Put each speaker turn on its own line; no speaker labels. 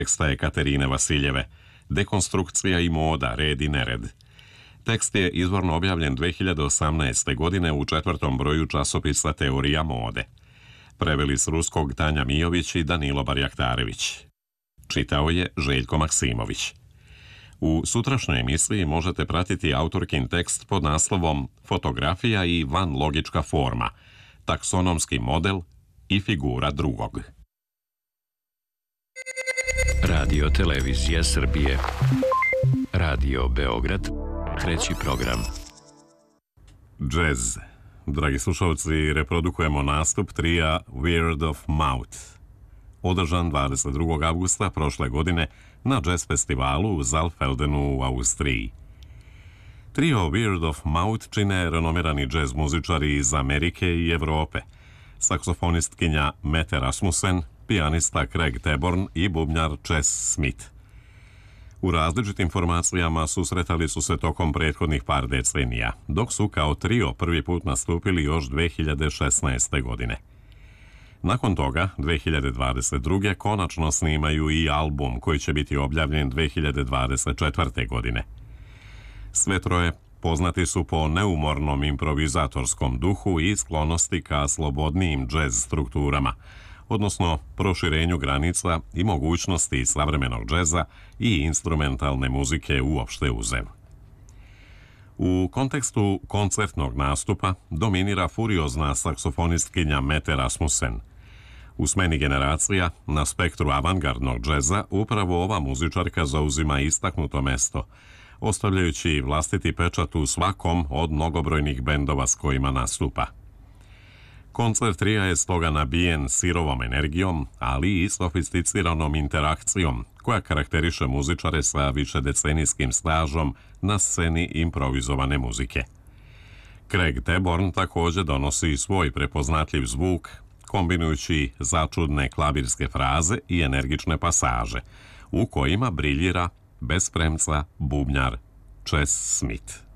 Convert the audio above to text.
teksta je Katerine Vasiljeve, Dekonstrukcija i moda, red i nered. Tekst je izvorno objavljen 2018. godine u 4. broju časopisa Teorija mode. Preveli s ruskog Tanja Mijović i Danilo Barjaktarević. Čitao je Željko Maksimović. U sutrašnjoj emisiji možete pratiti autorkin tekst pod naslovom Fotografija i vanlogička forma, taksonomski model i figura drugog.
Radio Televizija Srbije. Radio Beograd. Treći program.
Jazz. Dragi slušalci, reprodukujemo nastup trija Word of Mouth, održan 22. avgusta prošle godine na jazz festivalu u Saalfeldenu u Austriji. Trio Word of Mouth čine renomirani jazz muzičari iz Amerike i Evrope, saksofonistkinja Mette Rasmussen, pijanista Craig Taborn i bubnjar Chess Smith. U različitim formacijama susretali su se tokom prethodnih par decenija, dok su kao trio prvi put nastupili još 2016. godine. Nakon toga, 2022. konačno snimaju i album koji će biti objavljen 2024. godine. Sve troje poznati su po neumornom improvizatorskom duhu i sklonosti ka slobodnijim džez strukturama, odnosno proširenju granica i mogućnosti savremenog džeza i instrumentalne muzike uopšte uzev. U kontekstu koncertnog nastupa dominira furiozna saksofonistkinja Mette Rasmussen. U smeni generacija, na spektru avangardnog džeza, upravo ova muzičarka zauzima istaknuto mesto, ostavljajući vlastiti pečat u svakom od mnogobrojnih bendova s kojima nastupa. Koncert trija je stoga nabijen sirovom energijom, ali i sofisticiranom interakcijom, koja karakteriše muzičare sa višedecenijskim stažom na sceni improvizovane muzike. Craig Taborn također donosi svoj prepoznatljiv zvuk, kombinujući začudne klavirske fraze i energične pasaže, u kojima briljira bez premca bubnjar Chess Smith.